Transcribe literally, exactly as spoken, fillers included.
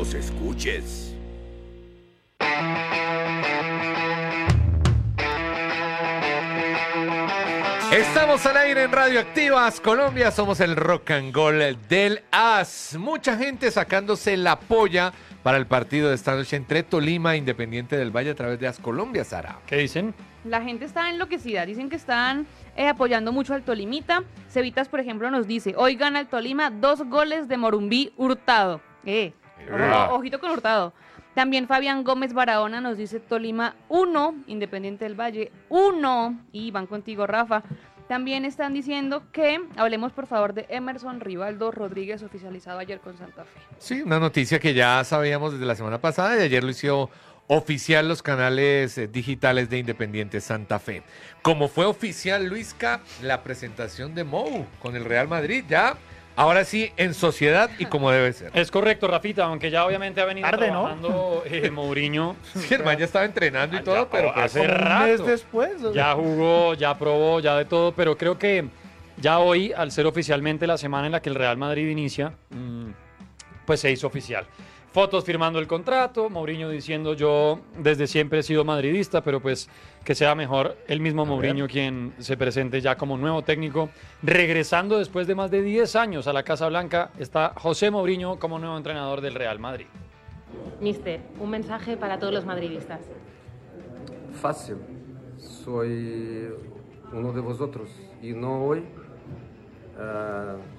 nos escuches. Estamos al aire en Radioactivas Colombia, somos el rock and roll del A S. Mucha gente sacándose la polla para el partido de esta noche entre Tolima e Independiente del Valle a través de A S Colombia, Sara. ¿Qué dicen? La gente está enloquecida, dicen que están eh, apoyando mucho al Tolimita. Cevitas, por ejemplo, nos dice, hoy gana el Tolima dos goles de Morumbí Hurtado. Eh, ojo, ojito con Hurtado. También Fabián Gómez Barahona nos dice Tolima uno, Independiente del Valle uno, y van contigo, Rafa. También están diciendo que hablemos por favor de Emerson Rivaldo Rodríguez, oficializado ayer con Santa Fe. Sí, una noticia que ya sabíamos desde la semana pasada y ayer lo hizo oficial los canales eh, digitales de Independiente Santa Fe. Como fue oficial, Luisca, la presentación de Mou con el Real Madrid, ya, ahora sí, en sociedad y como debe ser. Es correcto, Rafita, aunque ya obviamente ha venido Tarde, ¿no? trabajando eh, Mourinho. Sí, el man ya estaba entrenando y todo, Ya, pero pues, hace como un rato. mes después. ¿o? Ya jugó, ya probó, ya de todo, pero creo que ya hoy, al ser oficialmente la semana en la que el Real Madrid inicia, mmm, pues se hizo oficial. Fotos firmando el contrato, Mourinho diciendo yo desde siempre he sido madridista, pero pues que sea mejor el mismo A Mourinho ver. quien se presente ya como nuevo técnico. Regresando después de más de diez años a la Casa Blanca, está José Mourinho como nuevo entrenador del Real Madrid. Mister, un mensaje para todos los madridistas. Fácil. Soy uno de vosotros y no hoy. Uh,